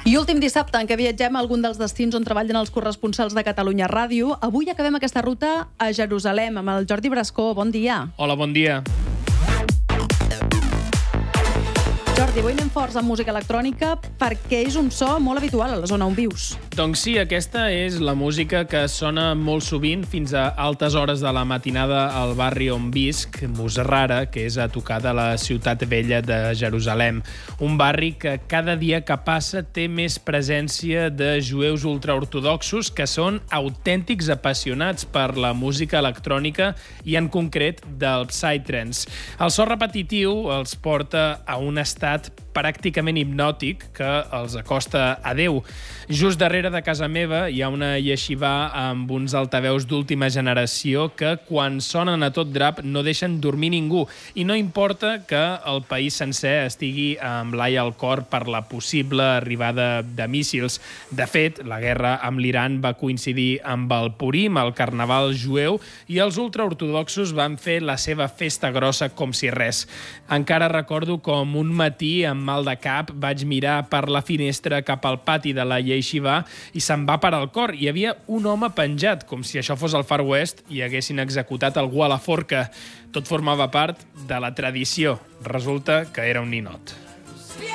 I últim dissabte en què viatgem a algun dels destins on treballen els corresponsals de Catalunya Ràdio. Avui acabem aquesta ruta a Jerusalem amb el Jordi Brascó. Bon dia. Hola, bon dia. Jordi, avui anem forts amb música electrònica perquè és un so molt habitual a la zona on vius. Doncs sí, aquesta és la música que sona molt sovint fins a altes hores de la matinada al barri on visc, Musrara, que és a tocar de la ciutat vella de Jerusalem. Un barri que cada dia que passa té més presència de jueus ultraortodoxos que són autèntics apassionats per la música electrònica i en concret del psytrance. El so repetitiu els porta a un estat pràcticament hipnòtic que els acosta a Déu. Just darrere de casa meva hi ha una yeshiva amb uns altaveus d'última generació que quan sonen a tot drap no deixen dormir ningú i no importa que el país sencer estigui amb l'ai al cor per la possible arribada de míssils. De fet, la guerra amb l'Iran va coincidir amb el Purim, el carnaval jueu, i els ultraortodoxos van fer la seva festa grossa com si res. Encara recordo com un matí amb mal de cap vaig mirar per la finestra cap al pati de la yeshiva i se'm va parar el cor. Hi havia un home penjat, com si això fos el Far West i haguessin executat algú a la forca. Tot formava part de la tradició. Resulta que era un ninot.